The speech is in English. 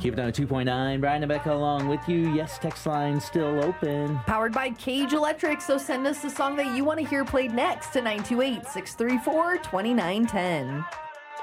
Keep it on 2.9. Brian and Becca along with you. Yes, text line still open. Powered by Cage Electric, so send us the song that you want to hear played next to 928-634-2910.